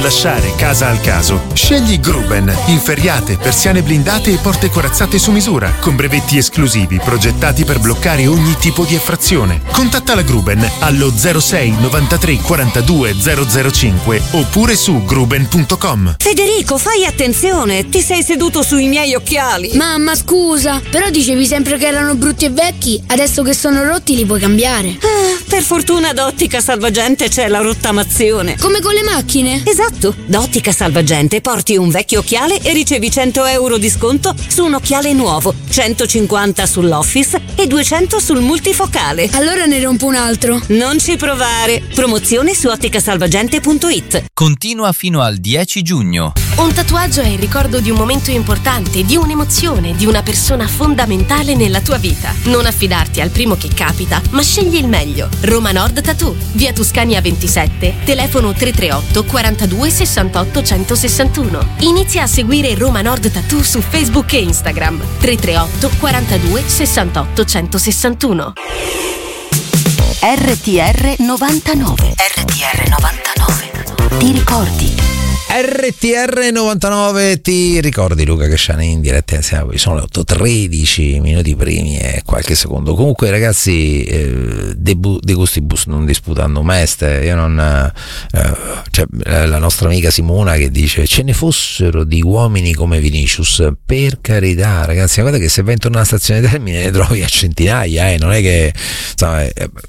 lasciare casa al caso, scegli Gruben. Inferriate, persiane blindate e porte corazzate su misura, con brevetti esclusivi progettati per bloccare ogni tipo di effrazione. Contatta la Gruben allo 06 93 42 005 oppure su gruben.com. Federico, fai attenzione, ti sei seduto sui miei occhiali. Mamma, scusa, però dicevi sempre che erano brutti e vecchi, adesso che sono rotti li puoi cambiare. Per fortuna da Ottica Salvagente c'è la rottamazione. Come con le macchine? Esatto, da Ottica Salvagente porti un vecchio occhiale e ricevi 100 euro di sconto su un occhiale nuovo, 150 sull'Office e 200 sul multifocale. Allora ne rompo un altro. Non ci provare. Promozione su otticasalvagente.it. Continua fino al 10 giugno. Un tatuaggio è il ricordo di un momento importante, di un'emozione, di una persona fondamentale nella tua vita. Non affidarti al primo che capita, ma scegli il meglio. Roma Nord Tattoo, via Tuscania 27, telefono 338 42 68 161. Inizia a seguire Roma Nord Tattoo su Facebook e Instagram. 338 42 68 161. RTR 99. RTR 99. Ti ricordi? RTR 99, ti ricordi Luca Casciani in diretta insieme a voi? Sono le 8:13 minuti primi e qualche secondo. Comunque ragazzi, de gustibus non disputando meste. Io non c'è la nostra amica Simona che dice: ce ne fossero di uomini come Vinicius. Per carità ragazzi, guarda che se vai intorno alla stazione Termine ne trovi a centinaia, non è che insomma,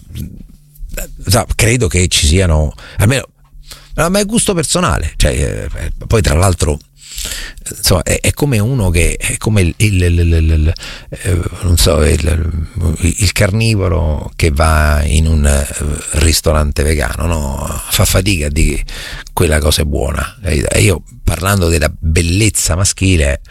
credo che ci siano almeno. No, ma è gusto personale, cioè, poi tra l'altro insomma è come uno che è come non so, il carnivoro che va in un ristorante vegano, no? Fa fatica a dire che quella cosa è buona. E io, parlando della bellezza maschile,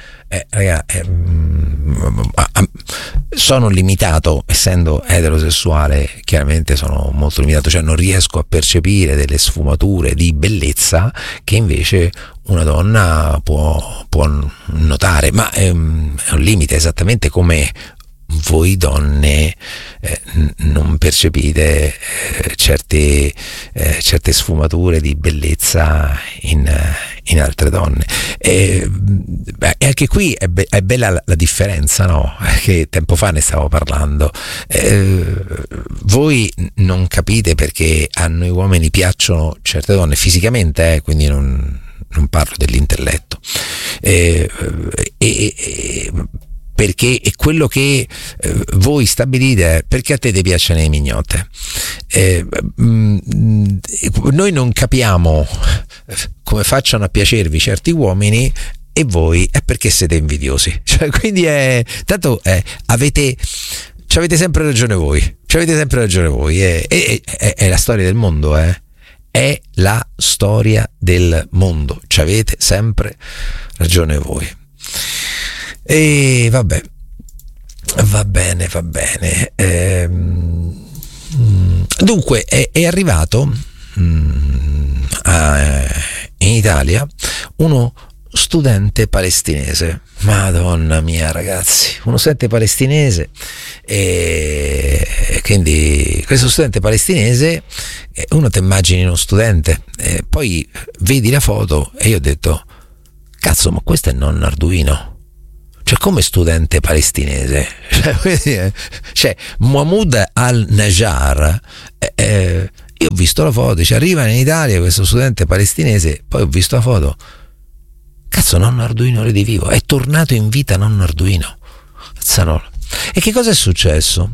sono limitato, essendo eterosessuale, chiaramente sono molto limitato, cioè non riesco a percepire delle sfumature di bellezza che invece una donna può notare, ma è un limite, esattamente come voi donne non percepite certe sfumature di bellezza in altre donne. E anche qui è bella la differenza, no? Che tempo fa ne stavo parlando. Voi non capite perché a noi uomini piacciono certe donne fisicamente, quindi non parlo dell'intelletto, perché è quello che voi stabilite, perché a te ti piacciono le mignotte. Noi non capiamo come facciano a piacervi certi uomini e voi è perché siete invidiosi, cioè, quindi avete sempre ragione voi, è la storia del mondo, è la storia del mondo, ci avete sempre ragione voi. E vabbè, va bene. Dunque è arrivato in Italia uno studente palestinese. Madonna mia ragazzi, uno studente palestinese, e quindi questo studente palestinese, uno ti immagini uno studente, poi vedi la foto e io ho detto: cazzo, ma questo è nonno Arduino. Cioè, come studente palestinese, cioè Mahmoud al-Najjar, io ho visto la foto, ci arriva in Italia questo studente palestinese, poi ho visto la foto, cazzo, nonno Arduino redivivo, è tornato in vita nonno Arduino, Zanola. E che cosa è successo?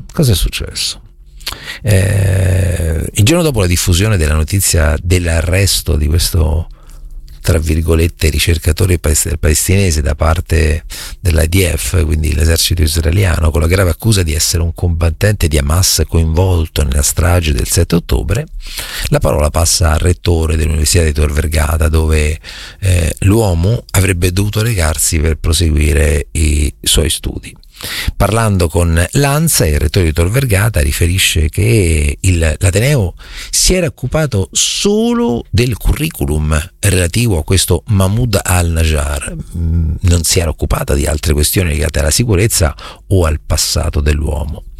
Il giorno dopo la diffusione della notizia dell'arresto di questo, tra virgolette, ricercatore palestinese da parte dell'IDF, quindi l'esercito israeliano, con la grave accusa di essere un combattente di Hamas coinvolto nella strage del 7 ottobre, la parola passa al rettore dell'Università di Tor Vergata, dove l'uomo avrebbe dovuto recarsi per proseguire i suoi studi. Parlando con l'ANSA, il rettore di Tor Vergata riferisce che l'Ateneo si era occupato solo del curriculum relativo a questo Mahmoud al-Najjar, non si era occupata di altre questioni legate alla sicurezza o al passato dell'uomo.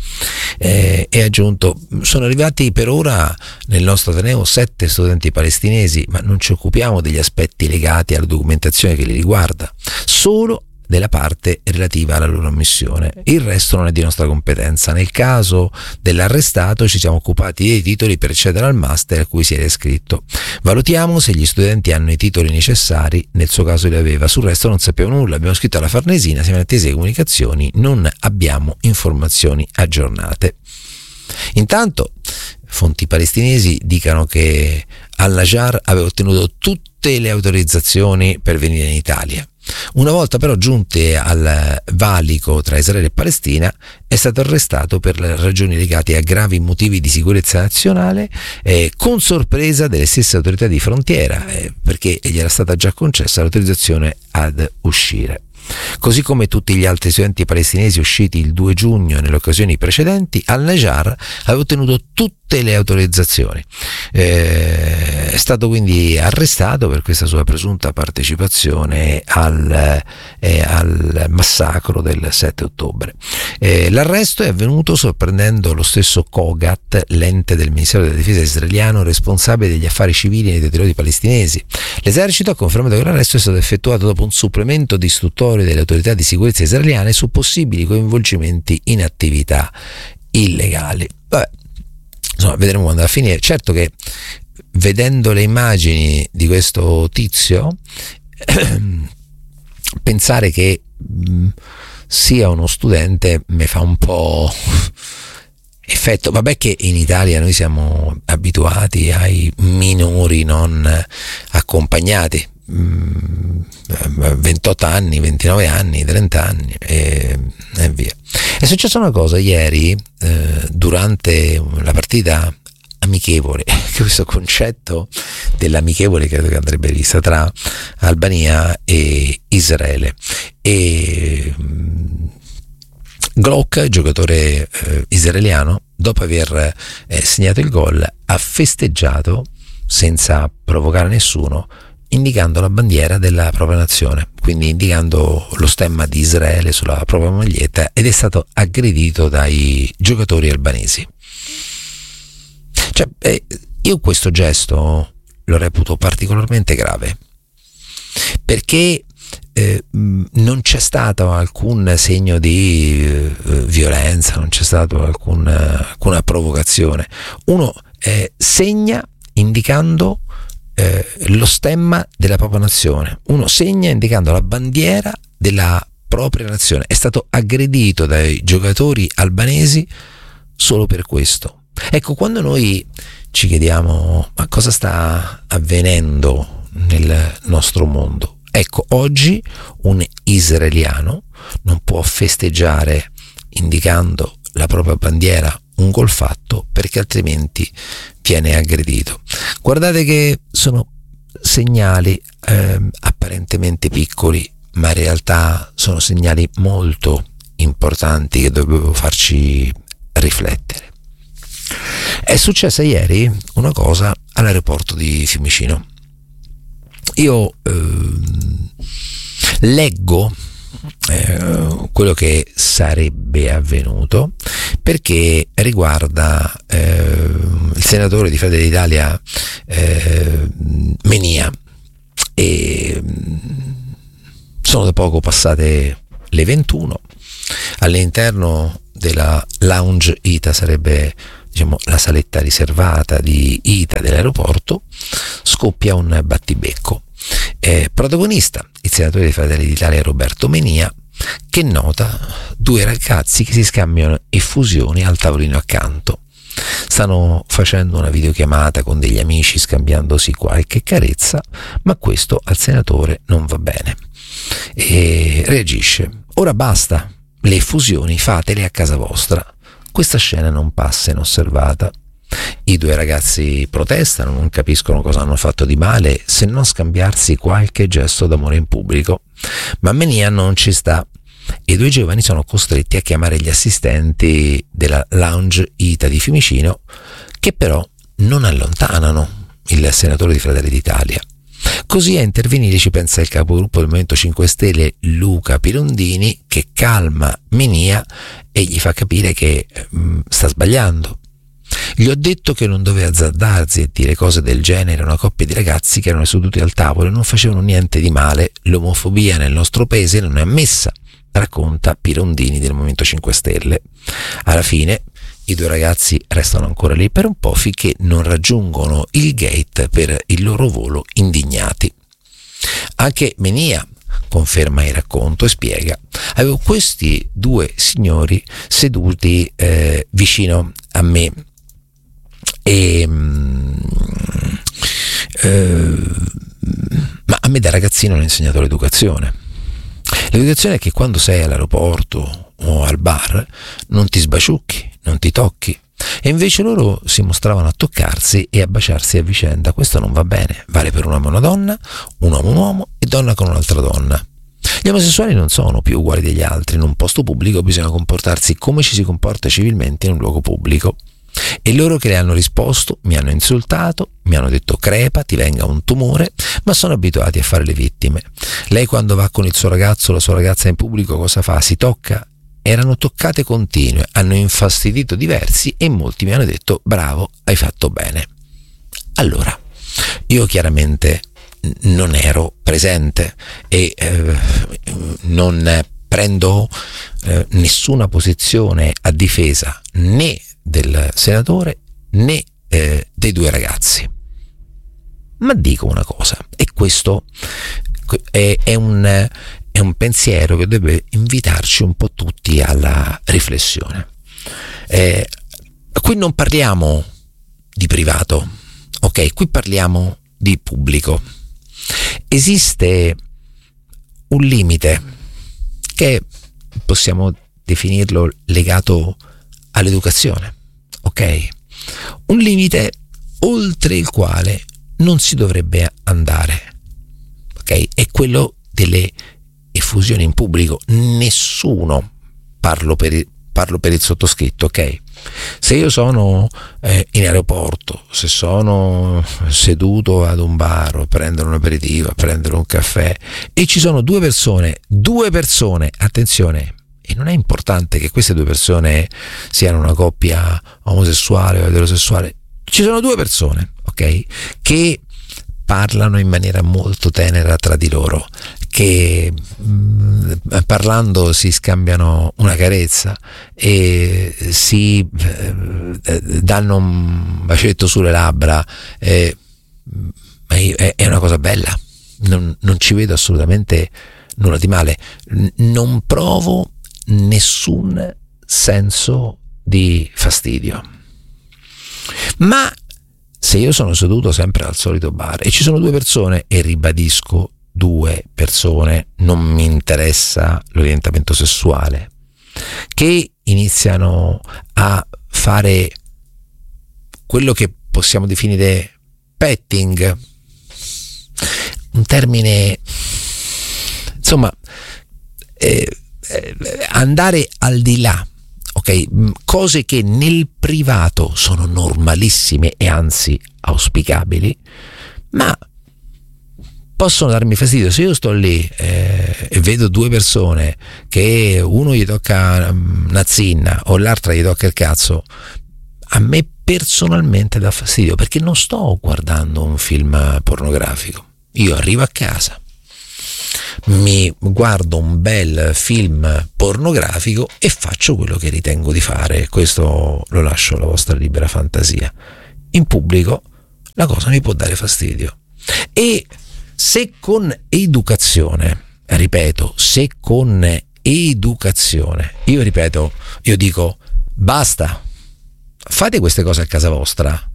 e ha aggiunto: sono arrivati per ora nel nostro ateneo 7 studenti palestinesi, ma non ci occupiamo degli aspetti legati alla documentazione che li riguarda, solo della parte relativa alla loro missione. Il resto non è di nostra competenza. Nel caso dell'arrestato ci siamo occupati dei titoli per accedere al master a cui si era iscritto. Valutiamo se gli studenti hanno i titoli necessari, nel suo caso li aveva, sul resto non sappiamo nulla. Abbiamo scritto alla Farnesina, siamo in attesa di comunicazioni, non abbiamo informazioni aggiornate. Intanto fonti palestinesi dicono che Al-Najjar aveva ottenuto tutte le autorizzazioni per venire in Italia. Una volta però giunte al valico tra Israele e Palestina è stato arrestato per ragioni legate a gravi motivi di sicurezza nazionale, con sorpresa delle stesse autorità di frontiera, perché gli era stata già concessa l'autorizzazione ad uscire. Così come tutti gli altri studenti palestinesi usciti il 2 giugno nelle occasioni precedenti, Al-Najjar aveva ottenuto tutte le autorizzazioni. È stato quindi arrestato per questa sua presunta partecipazione al massacro del 7 ottobre. L'arresto è avvenuto sorprendendo lo stesso Kogat, l'ente del Ministero della Difesa israeliano responsabile degli affari civili nei territori palestinesi. L'esercito ha confermato che l'arresto è stato effettuato dopo un supplemento di istruttoria delle autorità di sicurezza israeliane su possibili coinvolgimenti in attività illegali. Vabbè, insomma, vedremo quando va a finire. Certo che vedendo le immagini di questo tizio pensare che sia uno studente mi fa un po' effetto. Vabbè che in Italia noi siamo abituati ai minori non accompagnati, 28 anni, 29 anni, 30 anni e via. È successa una cosa ieri durante la partita amichevole, questo concetto dell'amichevole credo che andrebbe vista tra Albania e Israele, e Glock, giocatore israeliano, dopo aver segnato il gol ha festeggiato senza provocare nessuno, indicando la bandiera della propria nazione, quindi indicando lo stemma di Israele sulla propria maglietta, ed è stato aggredito dai giocatori albanesi. Cioè, io questo gesto lo reputo particolarmente grave, perché non c'è stato alcun segno di violenza, non c'è stato alcuna provocazione. Uno segna indicando lo stemma della propria nazione, uno segna indicando la bandiera della propria nazione. È stato aggredito dai giocatori albanesi solo per questo. Ecco, quando noi ci chiediamo ma cosa sta avvenendo nel nostro mondo, ecco, oggi un israeliano non può festeggiare indicando la propria bandiera un gol fatto, perché altrimenti viene aggredito. Guardate che sono segnali apparentemente piccoli, ma in realtà sono segnali molto importanti che dovrebbero farci riflettere. È successa ieri una cosa all'aeroporto di Fiumicino. Io leggo quello che sarebbe avvenuto, perché riguarda il senatore di Fratelli d'Italia Menia, e sono da poco passate le 21. All'interno della lounge ITA, sarebbe diciamo la saletta riservata di ITA dell'aeroporto, scoppia un battibecco. Protagonista il senatore dei Fratelli d'Italia Roberto Menia, che nota due ragazzi che si scambiano effusioni al tavolino accanto. Stanno facendo una videochiamata con degli amici, scambiandosi qualche carezza, ma questo al senatore non va bene e reagisce: ora basta, le effusioni fatele a casa vostra. Questa scena non passa inosservata. I due ragazzi protestano, non capiscono cosa hanno fatto di male se non scambiarsi qualche gesto d'amore in pubblico, ma Menia non ci sta e i due giovani sono costretti a chiamare gli assistenti della lounge ITA di Fiumicino, che però non allontanano il senatore di Fratelli d'Italia. Così a intervenire ci pensa il capogruppo del Movimento 5 Stelle Luca Pirondini, che calma Menia e gli fa capire che sta sbagliando. Gli ho detto che non doveva azzardarsi e dire cose del genere a una coppia di ragazzi che erano seduti al tavolo e non facevano niente di male. L'omofobia nel nostro paese non è ammessa, racconta Pirondini del Movimento 5 Stelle. Alla fine i due ragazzi restano ancora lì per un po' finché non raggiungono il gate per il loro volo indignati. Anche Menia conferma il racconto e spiega: avevo questi due signori seduti vicino a me e ma a me da ragazzino hanno insegnato l'educazione. L'educazione è che quando sei all'aeroporto o al bar non ti sbaciucchi, non ti tocchi, e invece loro si mostravano a toccarsi e a baciarsi a vicenda. Questo non va bene, vale per un uomo e una donna, un uomo e donna con un'altra donna. Gli omosessuali non sono più uguali degli altri. In un posto pubblico bisogna comportarsi come ci si comporta civilmente in un luogo pubblico. E loro che le hanno risposto mi hanno insultato, mi hanno detto crepa, ti venga un tumore, ma sono abituati a fare le vittime. Lei quando va con il suo ragazzo o la sua ragazza in pubblico cosa fa? Si tocca? Erano toccate continue, hanno infastidito diversi e molti mi hanno detto bravo, hai fatto bene. Allora, io chiaramente non ero presente e non prendo nessuna posizione a difesa né del senatore né dei due ragazzi, ma dico una cosa, e questo è un pensiero che deve invitarci un po' tutti alla riflessione. Qui non parliamo di privato, ok? Qui parliamo di pubblico. Esiste un limite che possiamo definirlo legato all'educazione, ok? Un limite oltre il quale non si dovrebbe andare, ok? È quello delle effusioni in pubblico. Nessuno, parlo per il sottoscritto, ok? Se io sono in aeroporto, se sono seduto ad un bar a prendere un aperitivo, a prendere un caffè e ci sono due persone, attenzione, e non è importante che queste due persone siano una coppia omosessuale o eterosessuale, ci sono due persone, ok? Che parlano in maniera molto tenera tra di loro, che parlando si scambiano una carezza e si danno un bacetto sulle labbra, è una cosa bella, non ci vedo assolutamente nulla di male, non provo nessun senso di fastidio. Ma se io sono seduto sempre al solito bar e ci sono due persone, e ribadisco due persone, non mi interessa l'orientamento sessuale, che iniziano a fare quello che possiamo definire petting, un termine, insomma, andare al di là, ok? Cose che nel privato sono normalissime e anzi auspicabili, ma possono darmi fastidio. Se io sto lì e vedo due persone che uno gli tocca una zinna o l'altra gli tocca il cazzo, a me personalmente dà fastidio, perché non sto guardando un film pornografico. Io arrivo a casa, mi guardo un bel film pornografico e faccio quello che ritengo di fare. Questo lo lascio alla vostra libera fantasia. In pubblico la cosa mi può dare fastidio, e se con educazione, ripeto, se con educazione, io dico basta, fate queste cose a casa vostra,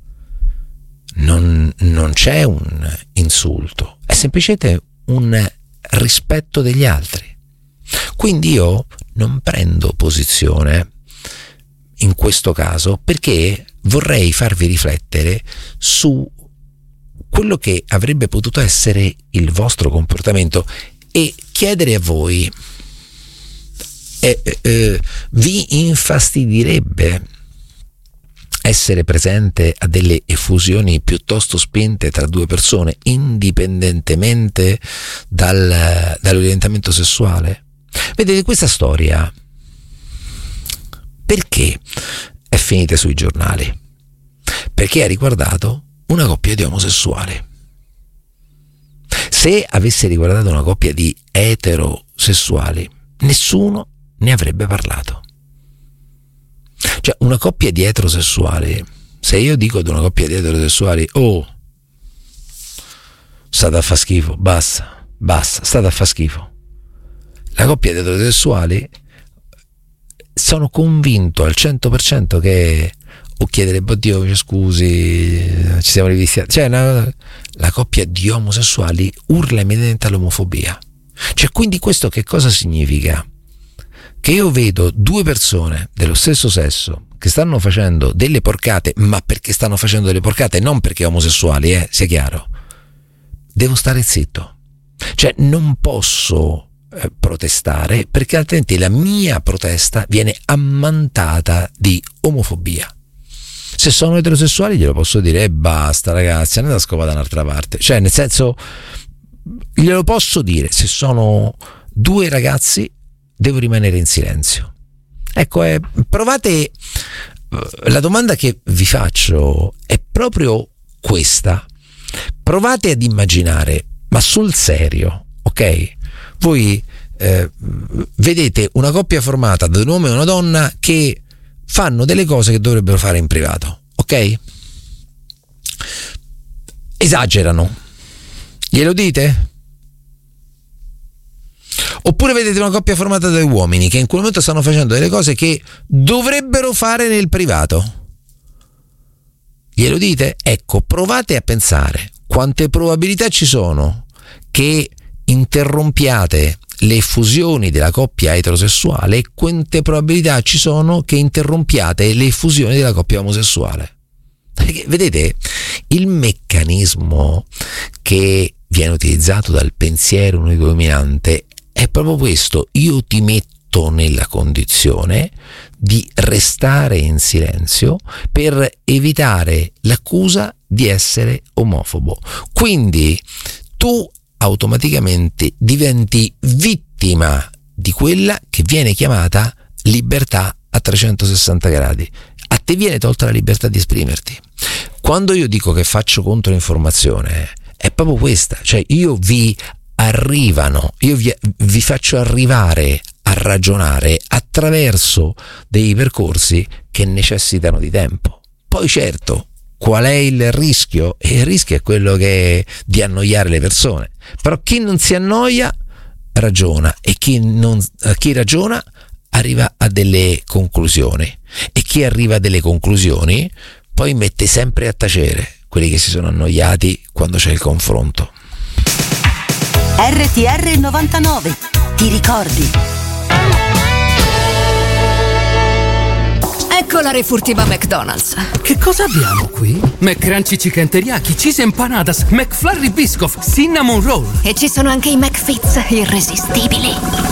non c'è un insulto, è semplicemente un rispetto degli altri. Quindi io non prendo posizione in questo caso, perché vorrei farvi riflettere su quello che avrebbe potuto essere il vostro comportamento e chiedere a voi: vi infastidirebbe essere presente a delle effusioni piuttosto spinte tra due persone, indipendentemente dall'orientamento sessuale? Vedete, questa storia perché è finita sui giornali? Perché ha riguardato una coppia di omosessuali. Se avesse riguardato una coppia di eterosessuali, nessuno ne avrebbe parlato. Cioè, una coppia di eterosessuali, se io dico ad una coppia di eterosessuali, state a fa schifo, basta, state a fa schifo. La coppia di eterosessuali, sono convinto al 100% che chiederebbe, oddio, scusi, ci siamo rivisti. Cioè, la coppia di omosessuali urla immediatamente all'omofobia. Cioè, quindi questo che cosa significa? Che io vedo due persone dello stesso sesso che stanno facendo delle porcate, ma perché stanno facendo delle porcate, non perché omosessuali, sia chiaro. Devo stare zitto. Cioè, non posso protestare, perché altrimenti la mia protesta viene ammantata di omofobia. Se sono eterosessuali glielo posso dire, basta ragazzi, andate a scopare da un'altra parte. Cioè, nel senso, glielo posso dire. Se sono due ragazzi devo rimanere in silenzio. Ecco, provate, la domanda che vi faccio è proprio questa. Provate ad immaginare, ma sul serio, ok? Voi vedete una coppia formata da un uomo e una donna che fanno delle cose che dovrebbero fare in privato, ok? Esagerano. Glielo dite? Oppure vedete una coppia formata da uomini che in quel momento stanno facendo delle cose che dovrebbero fare nel privato. Glielo dite? Ecco, provate a pensare quante probabilità ci sono che interrompiate le effusioni della coppia eterosessuale e quante probabilità ci sono che interrompiate le effusioni della coppia omosessuale. Perché, vedete, il meccanismo che viene utilizzato dal pensiero unico dominante è proprio questo: io ti metto nella condizione di restare in silenzio per evitare l'accusa di essere omofobo. Quindi tu automaticamente diventi vittima di quella che viene chiamata libertà a 360 gradi. A te viene tolta la libertà di esprimerti. Quando io dico che faccio controinformazione è proprio questa, cioè io vi faccio arrivare a ragionare attraverso dei percorsi che necessitano di tempo. Poi certo, qual è il rischio? Il rischio è quello di annoiare le persone. Però chi non si annoia ragiona, e chi ragiona arriva a delle conclusioni, e chi arriva a delle conclusioni poi mette sempre a tacere quelli che si sono annoiati quando c'è il confronto. RTR 99, ti ricordi? Ecco la refurtiva McDonald's. Che cosa abbiamo qui? McCrunchy Chicken Teriyaki, Cheese Empanadas, McFlurry Biscoff, Cinnamon Roll. E ci sono anche i McFits irresistibili.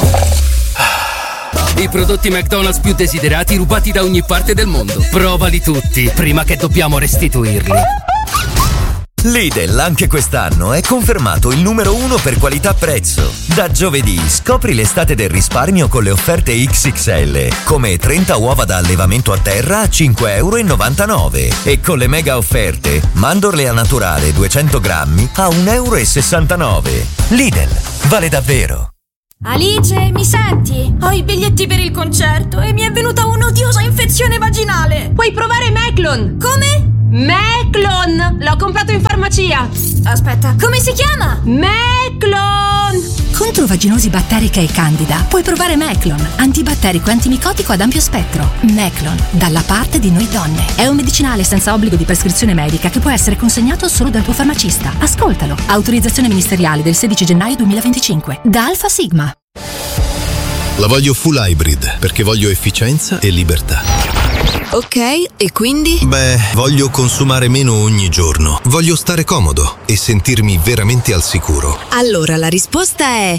I prodotti McDonald's più desiderati rubati da ogni parte del mondo. Provali tutti, prima che dobbiamo restituirli. Lidl anche quest'anno è confermato il numero 1 per qualità-prezzo. Da giovedì scopri l'estate del risparmio con le offerte XXL, come 30 uova da allevamento a terra a 5,99 € e con le mega offerte mandorle a naturale 200 grammi a 1,69 €. Lidl, vale davvero. Alice, mi senti? Ho i biglietti per il concerto e mi è venuta un'odiosa infezione vaginale. Puoi provare Meclon. Come? Meclon! L'ho comprato in farmacia. Aspetta, come si chiama? Meclon! Contro vaginosi batterica e candida puoi provare Meclon, antibatterico e antimicotico ad ampio spettro. Meclon, dalla parte di noi donne. È un medicinale senza obbligo di prescrizione medica che può essere consegnato solo dal tuo farmacista. Ascoltalo. Autorizzazione ministeriale del 16 gennaio 2025. Da Alfa Sigma. La voglio full hybrid perché voglio efficienza e libertà. Ok, e quindi? Beh, voglio consumare meno ogni giorno. Voglio stare comodo e sentirmi veramente al sicuro. Allora la risposta è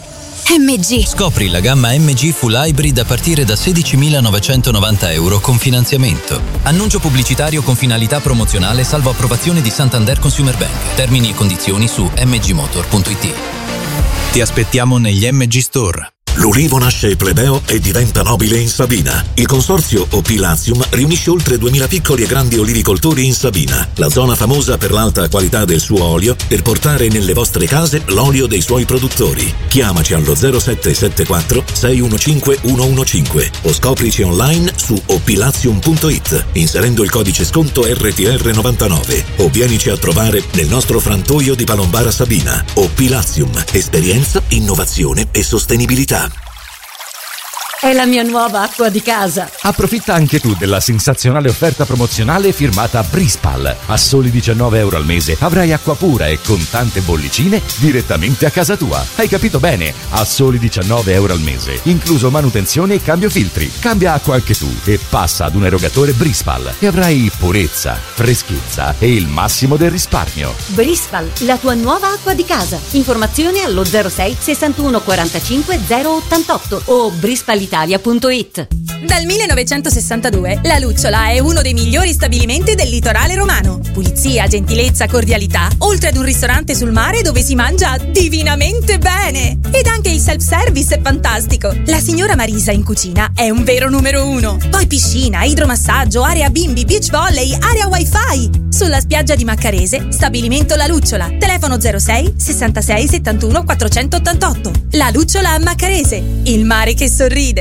MG. Scopri la gamma MG Full Hybrid a partire da €16.990 con finanziamento. Annuncio pubblicitario con finalità promozionale salvo approvazione di Santander Consumer Bank. Termini e condizioni su mgmotor.it. Ti aspettiamo negli MG Store. L'ulivo nasce plebeo e diventa nobile in Sabina. Il consorzio OP Latium riunisce oltre 2000 piccoli e grandi olivicoltori in Sabina, la zona famosa per l'alta qualità del suo olio, per portare nelle vostre case l'olio dei suoi produttori. Chiamaci allo 0774 615 115 o scoprici online su oplatium.it inserendo il codice sconto RTR99 o vienici a trovare nel nostro frantoio di Palombara Sabina. OP Latium, esperienza, innovazione e sostenibilità. È la mia nuova acqua di casa. Approfitta anche tu della sensazionale offerta promozionale firmata Brispal. A soli €19 al mese avrai acqua pura e con tante bollicine direttamente a casa tua. Hai capito bene? A soli €19 al mese, incluso manutenzione e cambio filtri. Cambia acqua anche tu e passa ad un erogatore Brispal e avrai purezza, freschezza e il massimo del risparmio. Brispal, la tua nuova acqua di casa. Informazioni allo 06 61 45 088 o brispalitalia.it. Dal 1962 La Lucciola è uno dei migliori stabilimenti del litorale romano. Pulizia, gentilezza, cordialità, oltre ad un ristorante sul mare dove si mangia divinamente bene. Ed anche il self-service è fantastico. La signora Marisa in cucina è un vero numero uno. Poi piscina, idromassaggio, area bimbi, beach volley, area wifi. Sulla spiaggia di Maccarese, stabilimento La Lucciola. Telefono 06 66 71 488. La Lucciola a Maccarese, il mare che sorride.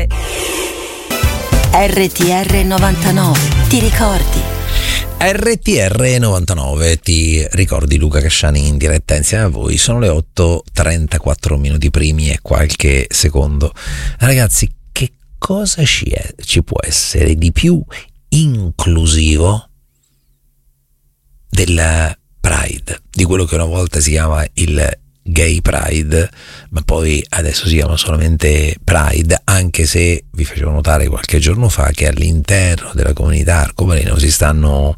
RTR 99, ti ricordi? RTR 99, ti ricordi? Luca Casciani in diretta insieme a voi. Sono le 8:34 minuti primi e qualche secondo. Ragazzi, che cosa ci può essere di più inclusivo del Pride, di quello che una volta si chiama il Gay Pride, ma poi adesso si chiama solamente Pride, anche se vi facevo notare qualche giorno fa che all'interno della comunità arcobaleno si stanno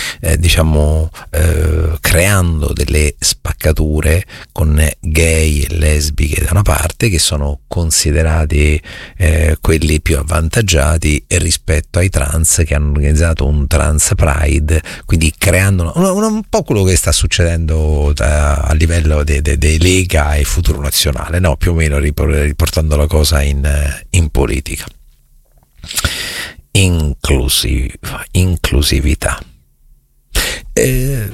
creando delle spaccature con gay e lesbiche da una parte, che sono considerati quelli più avvantaggiati rispetto ai trans, che hanno organizzato un trans Pride, quindi creando un po' quello che sta succedendo a livello dei Lega e Futuro Nazionale, no? Più o meno riportando la cosa in politica. Inclusività. Ve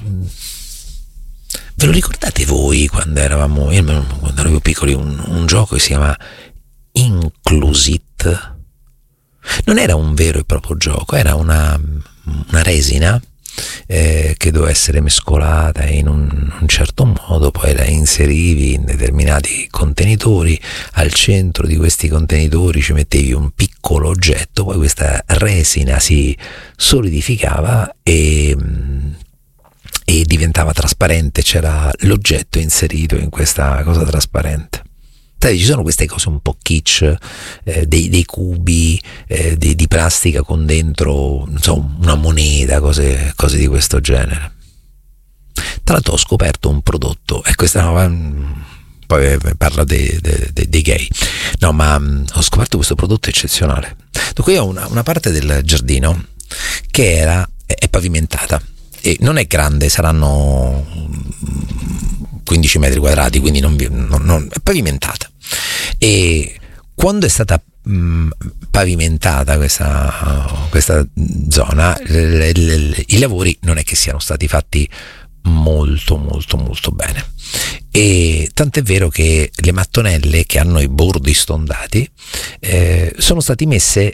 lo ricordate voi quando ero piccoli, un gioco che si chiama Inclusit? Non era un vero e proprio gioco, era una resina che doveva essere mescolata in un certo modo, poi la inserivi in determinati contenitori, al centro di questi contenitori ci mettevi un piccolo oggetto, poi questa resina si solidificava e diventava trasparente, c'era l'oggetto inserito in questa cosa trasparente. Ci sono queste cose un po' kitsch, dei cubi di plastica con dentro, non so, una moneta, cose di questo genere. Tra l'altro ho scoperto un prodotto, e questa poi parlo dei gay, no, ma ho scoperto questo prodotto eccezionale. Dunque io ho una parte del giardino che è pavimentata e non è grande, saranno 15 metri quadrati, quindi non è pavimentata. E quando è stata pavimentata questa zona, i lavori non è che siano stati fatti molto bene, e tant'è vero che le mattonelle che hanno i bordi stondati sono state messe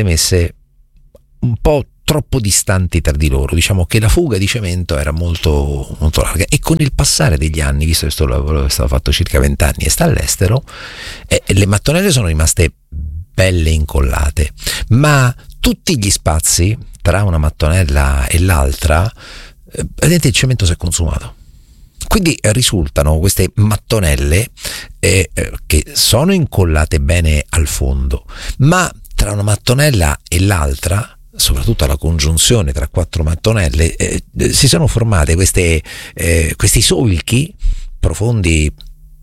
un po' troppo distanti tra di loro. Diciamo che la fuga di cemento era molto larga, e con il passare degli anni, visto che questo lavoro è stato fatto circa 20 anni e sta all'estero, le mattonelle sono rimaste belle incollate, ma tutti gli spazi tra una mattonella e l'altra, vedete, il cemento si è consumato. Quindi risultano queste mattonelle che sono incollate bene al fondo, ma tra una mattonella e l'altra, soprattutto alla congiunzione tra 4 mattonelle, si sono formate questi solchi profondi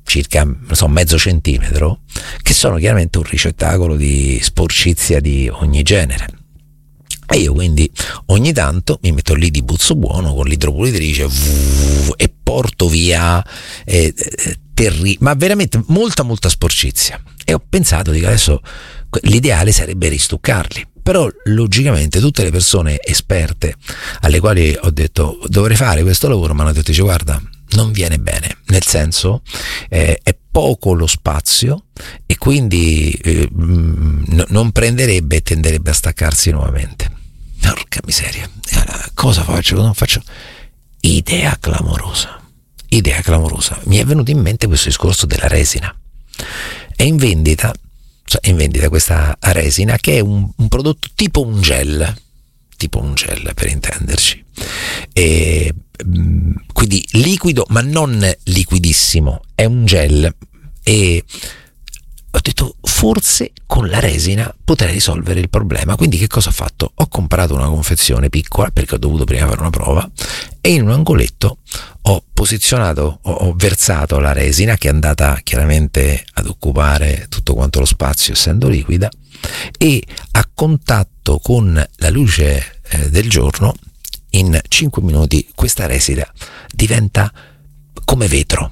circa, non so, mezzo centimetro, che sono chiaramente un ricettacolo di sporcizia di ogni genere. E io quindi ogni tanto mi metto lì di buzzo buono con l'idropulitrice e porto via ma veramente molta sporcizia. E ho pensato, dico, adesso l'ideale sarebbe ristuccarli, però logicamente tutte le persone esperte alle quali ho detto dovrei fare questo lavoro mi hanno detto, dice, guarda, non viene bene, nel senso è poco lo spazio e quindi non prenderebbe e tenderebbe a staccarsi nuovamente. Porca miseria, cosa faccio? Non faccio? Idea clamorosa. Mi è venuto in mente questo discorso della resina. È in vendita questa resina, che è un prodotto tipo un gel per intenderci, e quindi liquido ma non liquidissimo, è un gel, e ho detto forse con la resina potrei risolvere il problema. Quindi che cosa ho fatto? Ho comprato una confezione piccola perché ho dovuto prima fare una prova, e in un angoletto ho versato la resina, che è andata chiaramente ad occupare tutto quanto lo spazio essendo liquida, e a contatto con la luce del giorno in 5 minuti questa resina diventa come vetro.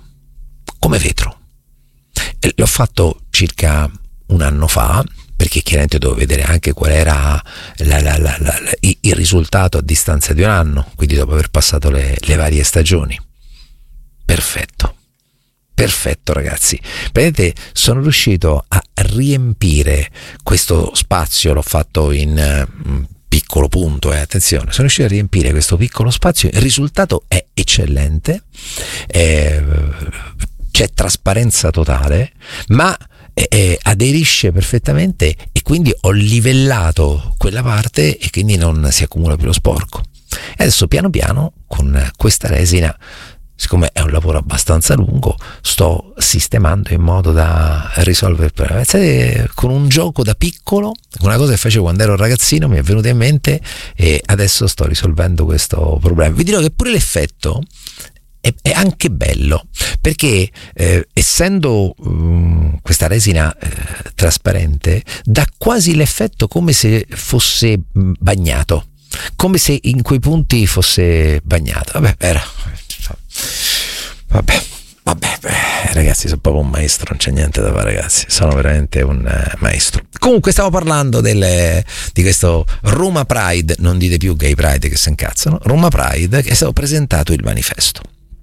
L'ho fatto circa un anno fa, perché chiaramente dovevo vedere anche qual era il risultato a distanza di un anno, quindi dopo aver passato le varie stagioni. Perfetto ragazzi, vedete, sono riuscito a riempire questo spazio, l'ho fatto in piccolo punto, attenzione, sono riuscito a riempire questo piccolo spazio, il risultato è eccellente, c'è trasparenza totale, ma aderisce perfettamente, e quindi ho livellato quella parte e quindi non si accumula più lo sporco. E adesso piano piano con questa resina, siccome è un lavoro abbastanza lungo, sto sistemando in modo da risolvere il problema. Pensate, con un gioco da piccolo, una cosa che facevo quando ero ragazzino, mi è venuta in mente e adesso sto risolvendo questo problema. Vi dirò che pure l'effetto è anche bello, perché essendo questa resina trasparente, dà quasi l'effetto come se fosse bagnato, come se in quei punti fosse bagnato. Vabbè, ragazzi, sono proprio un maestro, non c'è niente da fare, ragazzi, sono veramente un maestro. Comunque stavo parlando di questo Roma Pride, non dite più Gay Pride che si incazzano, Roma Pride, che è stato presentato il manifesto.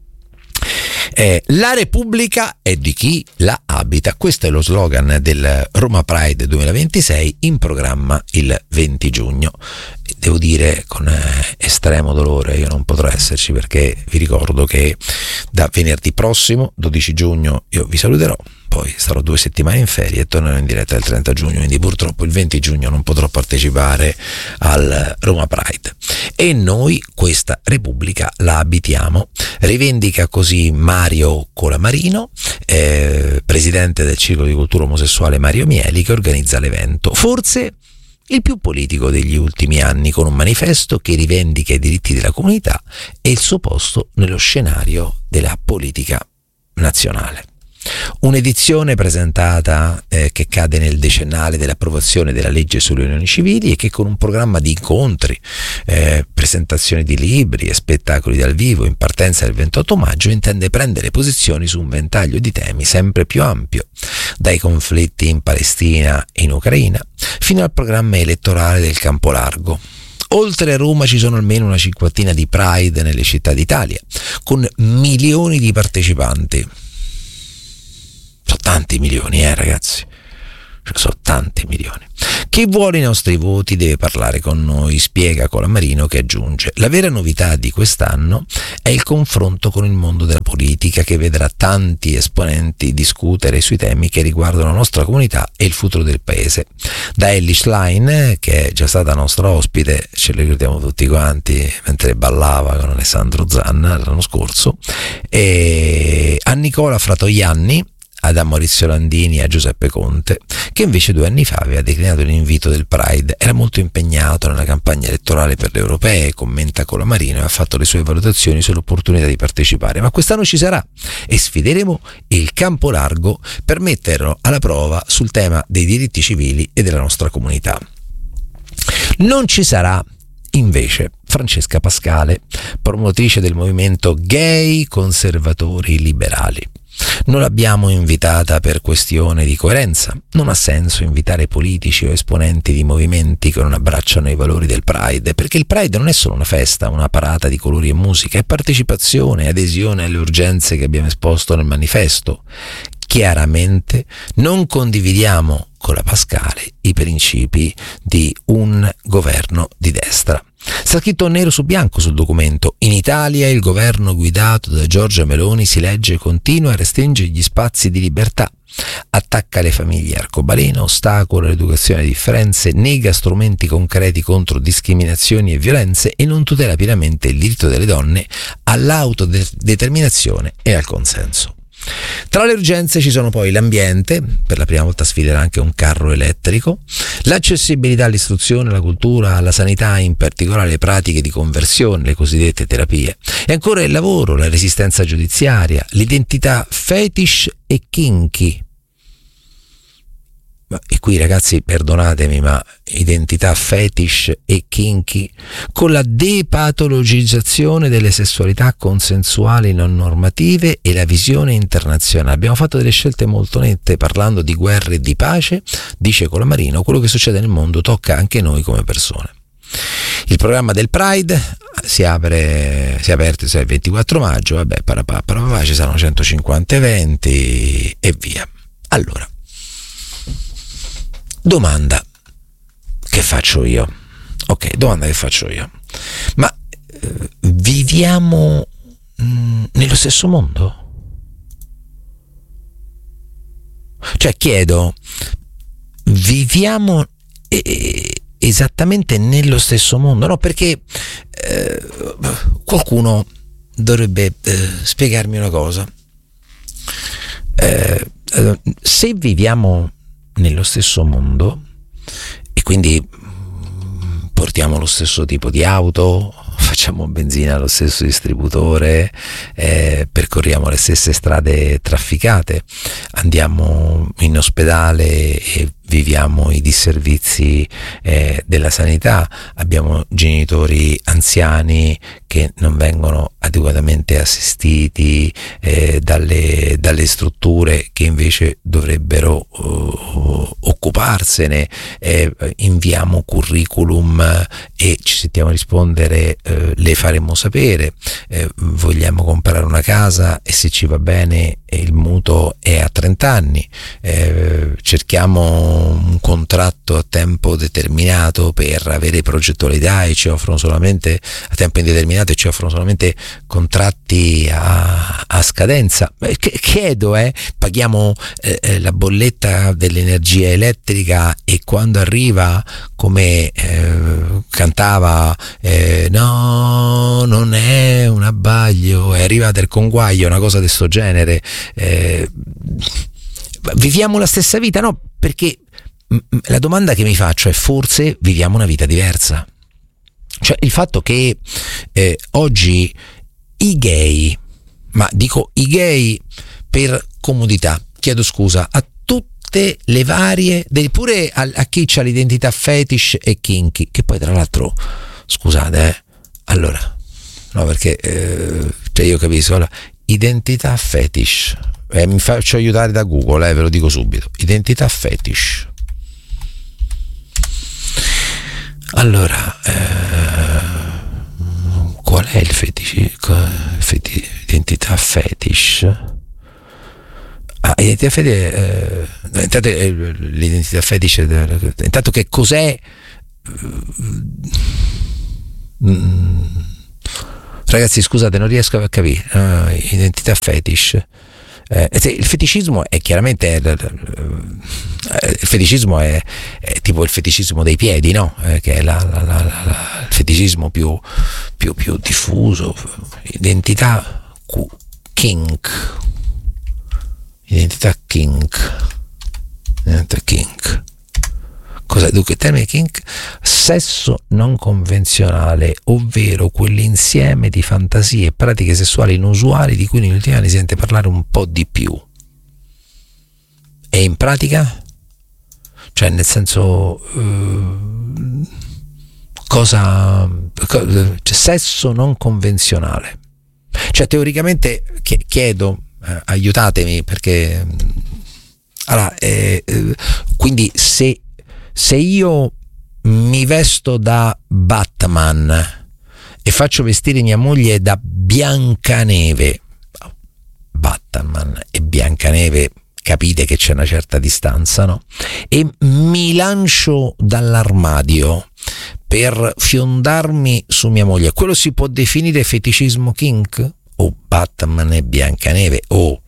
La Repubblica è di chi la abita, questo è lo slogan del Roma Pride 2026, in programma il 20 giugno. Devo dire con estremo dolore, io non potrò esserci, perché vi ricordo che da venerdì prossimo 12 giugno io vi saluterò, poi starò 2 settimane in ferie e tornerò in diretta il 30 giugno, quindi purtroppo il 20 giugno non potrò partecipare al Roma Pride. E noi questa Repubblica la abitiamo, rivendica così Mario Colamarino, presidente del Circolo di Cultura Omosessuale Mario Mieli, che organizza l'evento, forse il più politico degli ultimi anni, con un manifesto che rivendica i diritti della comunità e il suo posto nello scenario della politica nazionale. Un'edizione presentata che cade nel decennale dell'approvazione della legge sulle unioni civili, e che con un programma di incontri, presentazioni di libri e spettacoli dal vivo in partenza del 28 maggio intende prendere posizioni su un ventaglio di temi sempre più ampio, dai conflitti in Palestina e in Ucraina fino al programma elettorale del campo largo. Oltre a Roma ci sono almeno una 50ina di Pride nelle città d'Italia, con milioni di partecipanti. Sono tanti milioni, ragazzi. Sono tanti milioni. Chi vuole i nostri voti deve parlare con noi, spiega Colamarino, che aggiunge: la vera novità di quest'anno è il confronto con il mondo della politica, che vedrà tanti esponenti discutere sui temi che riguardano la nostra comunità e il futuro del paese. Da Ellie Schlein, che è già stata nostra ospite, ce lo ricordiamo tutti quanti mentre ballava con Alessandro Zanna l'anno scorso, e a Nicola Fratoianni, a Maurizio Landini e a Giuseppe Conte, che invece 2 anni fa aveva declinato l'invito del Pride. Era molto impegnato nella campagna elettorale per le europee, commenta Colamarino, e ha fatto le sue valutazioni sull'opportunità di partecipare. Ma quest'anno ci sarà e sfideremo il campo largo per metterlo alla prova sul tema dei diritti civili e della nostra comunità. Non ci sarà invece Francesca Pascale, promotrice del movimento Gay Conservatori Liberali. Non l'abbiamo invitata per questione di coerenza. Non ha senso invitare politici o esponenti di movimenti che non abbracciano i valori del Pride, perché il Pride non è solo una festa, una parata di colori e musica, è partecipazione, adesione alle urgenze che abbiamo esposto nel manifesto. Chiaramente non condividiamo con la Pascale i principi di un governo di destra. Sta scritto nero su bianco sul documento: in Italia il governo guidato da Giorgia Meloni si legge continua a restringere gli spazi di libertà, attacca le famiglie arcobaleno, ostacola l'educazione a differenze, nega strumenti concreti contro discriminazioni e violenze e non tutela pienamente il diritto delle donne all'autodeterminazione e al consenso. Tra le urgenze ci sono poi l'ambiente, per la prima volta sfiderà anche un carro elettrico, l'accessibilità all'istruzione, alla cultura, alla sanità, in particolare le pratiche di conversione, le cosiddette terapie, e ancora il lavoro, la resistenza giudiziaria, l'identità fetish e kinky. E qui, ragazzi, perdonatemi, ma identità fetish e kinky, con la depatologizzazione delle sessualità consensuali non normative e la visione internazionale. Abbiamo fatto delle scelte molto nette parlando di guerre e di pace. Dice Colamarino: quello che succede nel mondo tocca anche noi come persone. Il programma del Pride si è aperto il 24 maggio, vabbè, ci saranno 150 eventi e via. Allora, domanda che faccio io. Ma viviamo nello stesso mondo? Cioè, chiedo, viviamo esattamente nello stesso mondo? No, perché qualcuno dovrebbe spiegarmi una cosa. Se viviamo nello stesso mondo e quindi portiamo lo stesso tipo di auto, facciamo benzina allo stesso distributore, percorriamo le stesse strade trafficate, andiamo in ospedale e viviamo i disservizi della sanità, abbiamo genitori anziani che non vengono adeguatamente assistiti dalle strutture che invece dovrebbero occuparsene, inviamo curriculum e ci sentiamo rispondere le faremo sapere, vogliamo comprare una casa e se ci va bene il mutuo è a 30 anni, cerchiamo un contratto a tempo determinato per avere progettualità e ci offrono solamente a tempo indeterminato e ci offrono solamente contratti a scadenza. Chiedo, paghiamo la bolletta dell'energia elettrica e quando arriva, come cantava no, non è un abbaglio, è arrivata il conguaglio, una cosa di sto genere. Viviamo la stessa vita? No, perché la domanda che mi faccio è: forse viviamo una vita diversa? Cioè, il fatto che oggi i gay, ma dico i gay per comodità, chiedo scusa a tutte le varie, pure a chi ha l'identità fetish e kinky, che poi tra l'altro, scusate, allora, no, perché cioè io capisco, allora, identità fetish, mi faccio aiutare da Google, ve lo dico subito, identità fetish. Allora, qual è il identità fetish? Identità fetish, intanto l'identità fetish, intanto che cos'è? Ragazzi, scusate, non riesco a capire. Identità fetish. Il feticismo è chiaramente il feticismo è tipo il feticismo dei piedi, no? Che è il feticismo più diffuso. Identità kink. Identità kink. Cos'è dunque il termine kink? Sesso non convenzionale, ovvero quell'insieme di fantasie e pratiche sessuali inusuali di cui negli ultimi anni si sente parlare un po' di più. E in pratica? Cioè, nel senso, cioè, sesso non convenzionale. Cioè, teoricamente chiedo, aiutatemi, perché allora, quindi se io mi vesto da Batman e faccio vestire mia moglie da Biancaneve, Batman e Biancaneve, capite che c'è una certa distanza, no? E mi lancio dall'armadio per fiondarmi su mia moglie, quello si può definire feticismo kink? O Batman e Biancaneve?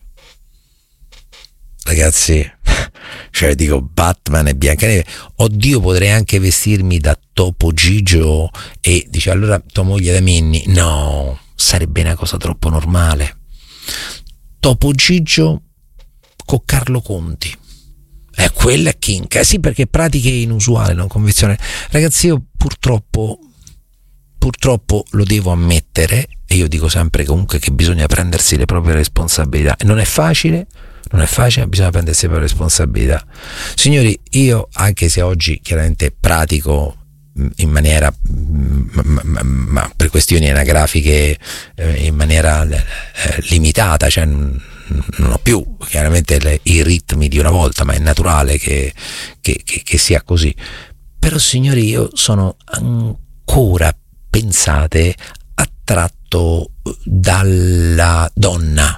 Ragazzi, cioè dico Batman e Biancaneve, oddio, potrei anche vestirmi da Topo Gigio e dice allora tua moglie da Minnie. No, sarebbe una cosa troppo normale. Topo Gigio con Carlo Conti, quella è kink, sì, perché pratiche inusuali, non convenzionali. Ragazzi, io purtroppo lo devo ammettere, e io dico sempre comunque che bisogna prendersi le proprie responsabilità, e non è facile, bisogna prendersi le proprie responsabilità. Signori, io, anche se oggi chiaramente pratico in maniera, ma per questioni anagrafiche, in maniera limitata, cioè non ho più chiaramente i ritmi di una volta, ma è naturale che sia così. Però, signori, io sono ancora, pensate, attratto dalla donna.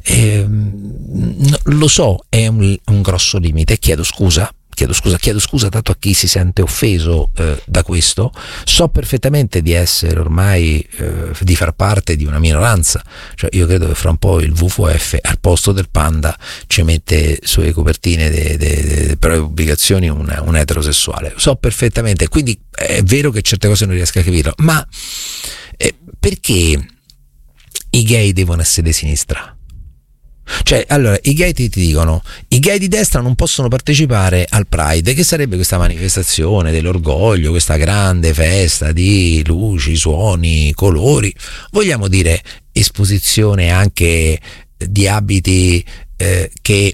Lo so, è un grosso limite, chiedo scusa tanto a chi si sente offeso da questo. So perfettamente di essere ormai di far parte di una minoranza, cioè io credo che fra un po' il WWF al posto del panda ci mette sulle copertine delle proprie pubblicazioni un eterosessuale. So perfettamente, quindi è vero che certe cose non riesco a capirlo, ma perché i gay devono essere di sinistra? Cioè, allora, i gay ti dicono, i gay di destra non possono partecipare al Pride, che sarebbe questa manifestazione dell'orgoglio, questa grande festa di luci, suoni, colori, vogliamo dire esposizione anche di abiti che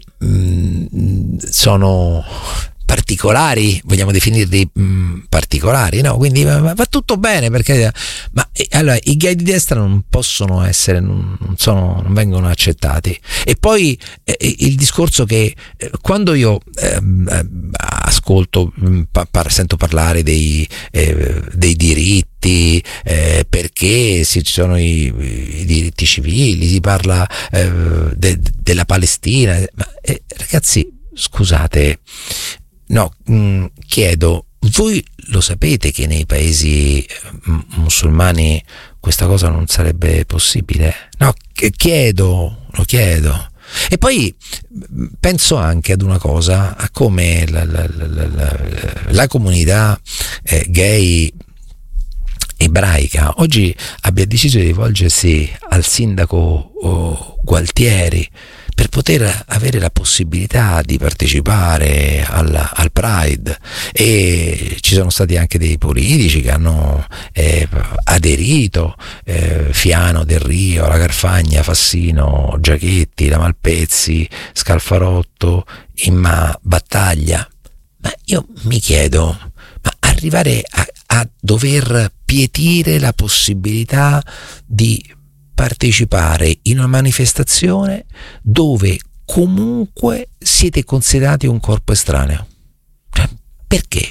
sono particolari, vogliamo definirli particolari, no? Quindi va tutto bene, perché ma allora i gay di destra non possono essere, non vengono accettati. E poi il discorso che quando io ascolto, sento parlare dei diritti, perché ci sono i diritti civili, si parla della Palestina, ma ragazzi, scusate, no, chiedo, voi lo sapete che nei paesi musulmani questa cosa non sarebbe possibile? No, lo chiedo. E poi penso anche ad una cosa, a come la comunità gay ebraica oggi abbia deciso di rivolgersi al sindaco Gualtieri per poter avere la possibilità di partecipare al Pride, e ci sono stati anche dei politici che hanno aderito, Fiano, Del Rio, La Carfagna, Fassino, Giachetti, La Malpezzi, Scalfarotto, Imma Battaglia. Ma io mi chiedo, ma arrivare a dover pietire la possibilità di partecipare in una manifestazione dove comunque siete considerati un corpo estraneo, perché?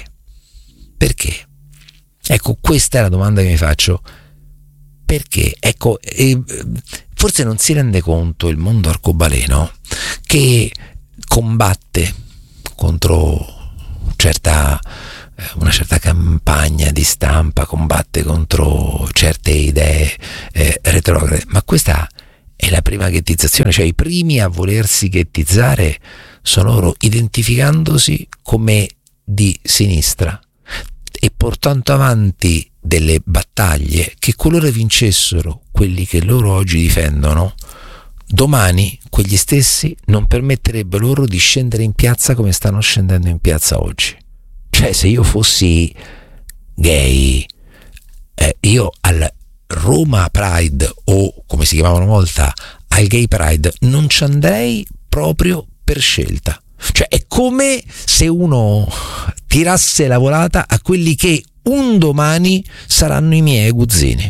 Ecco, questa è la domanda che mi faccio. Perché? Ecco, forse non si rende conto il mondo arcobaleno che combatte contro una certa campagna di stampa, combatte contro certe idee retrograde, ma questa è la prima ghettizzazione, cioè i primi a volersi ghettizzare sono loro, identificandosi come di sinistra e portando avanti delle battaglie che, qualora vincessero quelli che loro oggi difendono, domani quegli stessi non permetterebbe loro di scendere in piazza come stanno scendendo in piazza oggi. Cioè, se io fossi gay, io al Roma Pride, o come si chiamava una volta al Gay Pride, non ci andrei proprio per scelta. Cioè, è come se uno tirasse la volata a quelli che un domani saranno i miei aguzzini.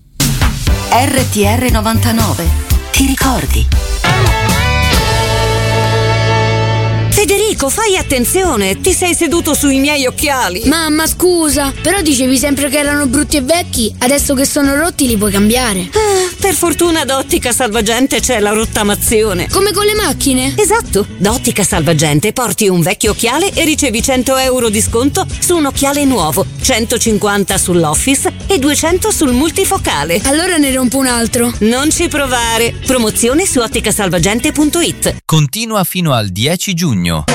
RTR 99, ti ricordi? Federico, fai attenzione, ti sei seduto sui miei occhiali. Mamma, scusa, però dicevi sempre che erano brutti e vecchi, adesso che sono rotti li puoi cambiare. Per fortuna da Ottica Salvagente c'è la rottamazione. Come con le macchine? Esatto, da Ottica Salvagente porti un vecchio occhiale e ricevi 100 euro di sconto su un occhiale nuovo, 150 sull'Office e 200 sul multifocale. Allora ne rompo un altro. Non ci provare. Promozione su otticasalvagente.it. Continua fino al 10 giugno.